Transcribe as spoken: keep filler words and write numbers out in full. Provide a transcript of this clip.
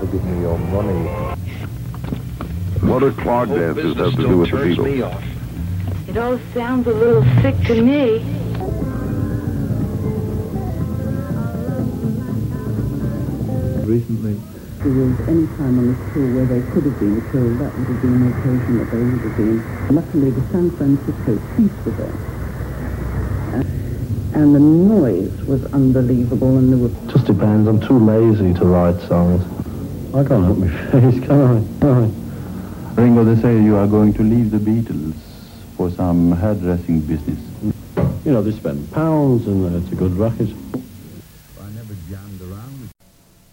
to give me your money. What do clog dances have to do with the Beatles? It all sounds a little sick to me. Recently, if there was any time on the tour where they could have been killed, that would have been the occasion that they would have been. Luckily, the San Francisco police were there. And the noise was unbelievable, and there were... just depends. I'm too lazy to write songs. I can't help my face, can I? Can I? Ringo, they say you are going to leave the Beatles for some hairdressing business. You know, they spend pounds, and uh, it's a good racket.